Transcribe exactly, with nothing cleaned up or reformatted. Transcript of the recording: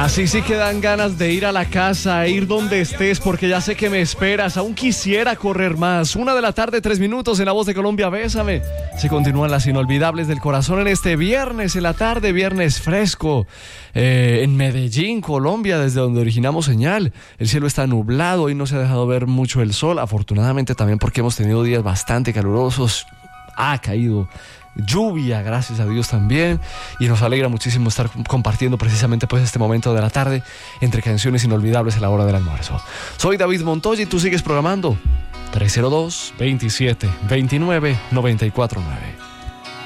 Así sí que dan ganas de ir a la casa, ir donde estés, porque ya sé que me esperas. Aún quisiera correr más. Una de la tarde, tres minutos en La Voz de Colombia, Bésame. Se continúan las inolvidables del corazón en este viernes, en la tarde, viernes fresco. Eh, en Medellín, Colombia, desde donde originamos señal. El cielo está nublado y no se ha dejado ver mucho el sol. Afortunadamente también porque hemos tenido días bastante calurosos. Ha caído lluvia, gracias a Dios también, y nos alegra muchísimo estar compartiendo precisamente pues este momento de la tarde entre canciones inolvidables a la hora del almuerzo. Soy David Montoya y tú sigues programando tres cero dos, veintisiete, veintinueve, noventa y cuatro nueve.